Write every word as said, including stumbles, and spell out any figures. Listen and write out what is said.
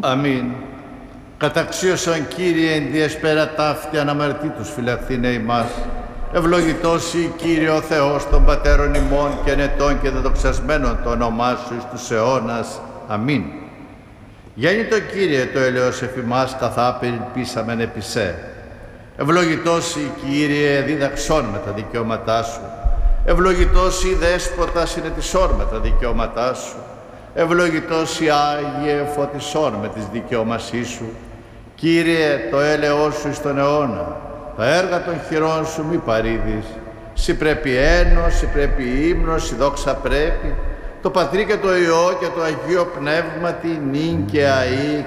Αμήν. Καταξίωσον Κύριε εν διεσπέρα ταύτη αναμαρτήτους φυλαχθήνε ημάς. Ευλογητός η Κύριε ο Θεός των Πατέρων ημών και ενετών και δεδοξασμένων το όνομά Σου εις τους αιώνας. Αμήν. Γέννητο Κύριε το έλεος εφ' ημάς καθά περιπίσαμεν επί σε. Ευλογητός η Κύριε δίδαξόν με τα δικαιώματά Σου. Ευλογητός η Δέσποτα συνετισόν με τα δικαιώματά Σου. Ευλογητός η Άγιε φωτισόν με τις δικαιώμασή Σου. Κύριε το έλεος Σου εις τον αιώνα. Τα έργα των χειρών Σου μη παρήδεις. Συ πρέπει ένος, συ πρέπει ύμνος, συ δόξα πρέπει. Το Πατρί και το Υιό και το Αγίο Πνεύματι νυν και αεί